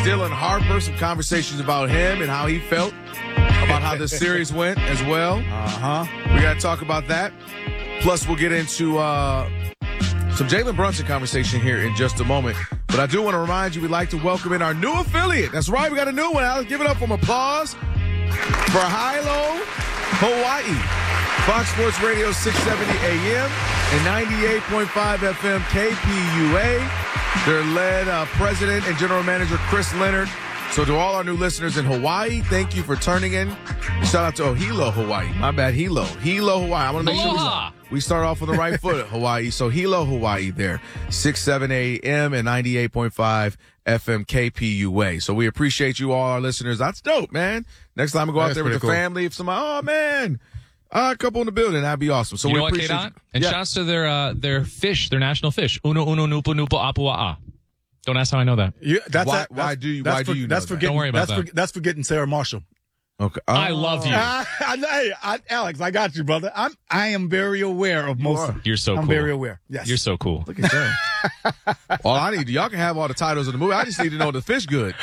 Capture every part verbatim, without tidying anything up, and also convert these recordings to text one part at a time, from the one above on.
Dylan Harper, some conversations about him and how he felt about how the series went as well. Uh-huh. We got to talk about that. Plus, we'll get into uh, some Jalen Brunson conversation here in just a moment. But I do want to remind you, we'd like to welcome in our new affiliate. That's right, we got a new one, Alex. Give it up for applause for Hilo, Hawaii. Fox Sports Radio six seventy A M and ninety-eight point five F M K P U A. Their led uh, president and general manager, Chris Leonard. So to all our new listeners in Hawaii, thank you for turning in. Shout out to oh, Hilo, Hawaii. My bad, Hilo. Hilo, Hawaii. I want to make Aloha. sure we, we start off on the right foot, Hawaii. So Hilo, Hawaii there. six seven A M and ninety-eight point five F M K P U A. So we appreciate you all, our listeners. That's dope, man. Next time I go out That's there with the pretty cool. family, if somebody, oh, man, uh, a couple in the building, that'd be awesome. So You we know what, appreciate K-Dot? you. And Yeah. shouts to their uh, their fish, their national fish. Uno, uno, nupu, nupu, apua'a. Don't ask how I know that. You, that's Why- a- why that's- do you- that's why do for- you know That's that? forgetting. Don't worry about that's that. For, that's forgetting Sarah Marshall. Okay. I Oh. love you. I, I, hey, I, Alex, I got you, brother. I'm I am very aware of most. are. of You're so I'm cool. very aware. Yes. You're so cool. Look at that. All I need, y'all can have all the titles of the movie. I just need to know the fish good.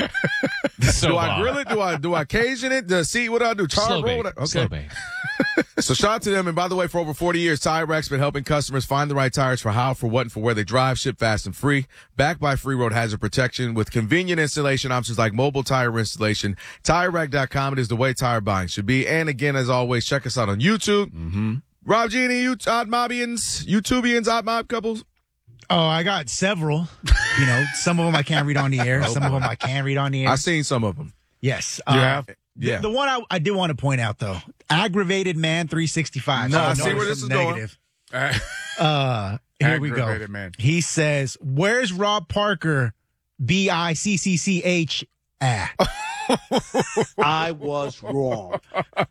So do I uh, grill it? Do I do I Cajun it? Do I see what I do? Char Slow roll bait. it? Okay. Slow bait. So shout out to them. And by the way, for over forty years, Tyrex been helping customers find the right tires for how, for what, and for where they drive. Ship fast and free. Backed by Free Road Hazard Protection with convenient installation options like mobile tire installation. Tire Rack dot com. It is the way tire buying should be. And again, as always, check us out on YouTube. Mm-hmm. Rob G, any you odd mobbians, YouTubians, odd mob couples? Oh, I got several. You know, some of them I can't read on the air. Some of them I can read on the air. I've seen some of them. Yes. You uh, have? Yeah. The, the one I, I did want to point out, though, aggravated man three sixty-five. No, So I know see where there's this some is going. negative. Uh, Uh, here we go. Aggravated man. He says, "Where's Rob Parker? B I C C C H at?" I was wrong.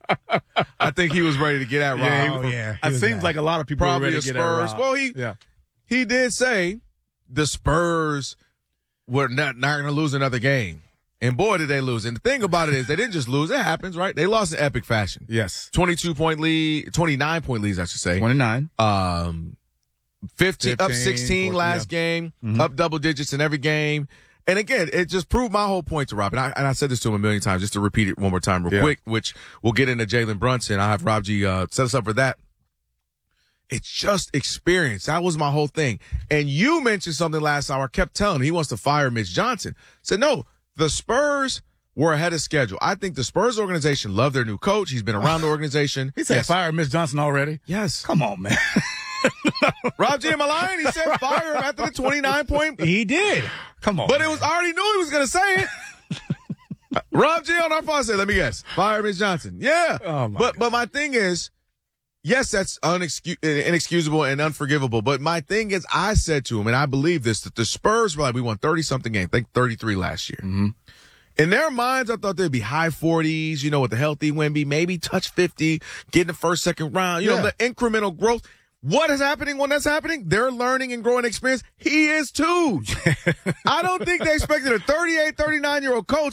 I think he was ready to get at Rob. Yeah, he- Oh, yeah. he It was seems mad. like a lot of people Probably are ready a to get at Spurs. Rob. Well, he yeah. he did say the Spurs were not, not going to lose another game. And boy, did they lose. And the thing about it is they didn't just lose. It happens, right? They lost in epic fashion. Yes. twenty-two point lead, twenty-nine point leads, I should say. twenty-nine. Um, fifteen, up fifteen, sixteen fourteen, last yeah. game, Mhm. up double digits in every game. And again, it just proved my whole point to Rob. And I, and I said this to him a million times, just to repeat it one more time real Yeah. quick, which we'll get into Jalen Brunson. I'll have Rob G uh, set us up for that. It's just experience. That was my whole thing. And you mentioned something last hour. I kept telling him he wants to fire Mitch Johnson. Said, no, the Spurs were ahead of schedule. I think the Spurs organization loved their new coach. He's been around the organization. He said Yes. fire Miss Johnson already. Yes. Come on, man. Rob G, am I lying? He said fire him after the twenty-nine point. He did. Come on. But man. it was, I already knew he was going to say it. Rob G on our phone said, let me guess, fire Mitch Johnson. Yeah. Oh, my but, God. but my thing is, yes, that's unexcus- inexcusable and unforgivable. But my thing is, I said to him, and I believe this, that the Spurs were like, we won thirty-something games, I think thirty-three last year. Mhm. In their minds, I thought they'd be high forties, you know, with the healthy Wemby, maybe touch fifty, get in the first, second round, you know, Yeah. the incremental growth. What is happening when that's happening? They're learning and growing experience. He is too. I don't think they expected a thirty-eight, thirty-nine-year-old coach